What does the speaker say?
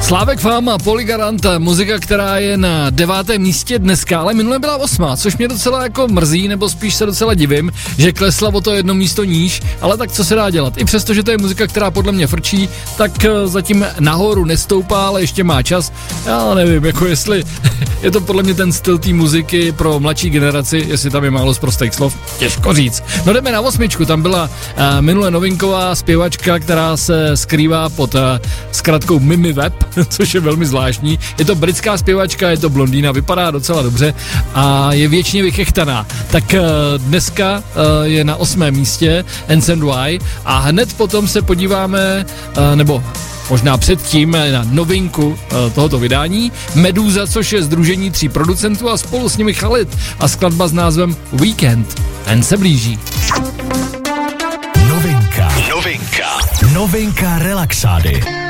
Slávek Fáma, Polygarant, muzika, která je na 9. místě dneska, ale minule byla 8, což mě docela jako mrzí, nebo spíš se docela divím, že klesla o to jedno místo níž, ale tak co se dá dělat. I přesto, že to je muzika, která podle mě frčí, tak zatím nahoru nestoupá, ale ještě má čas. Já nevím, jako jestli je to podle mě ten styl té muziky pro mladší generaci, jestli tam je málo z prostých slov, těžko říct. No jdeme na 8, tam byla minule novinková zpěvačka, která se skrývá pod zkratkou Mimi Webb, což je velmi zvláštní. Je to britská zpěvačka, je to blondýna, vypadá docela dobře a je věčně vychechtaná. Tak dneska je na 8. místě NCY a hned potom se podíváme, nebo možná předtím na novinku tohoto vydání, Meduza, což je sdružení 3 producentů a spolu s nimi Khalid a skladba s názvem Weekend. Ten se blíží. Novinka Relaxády.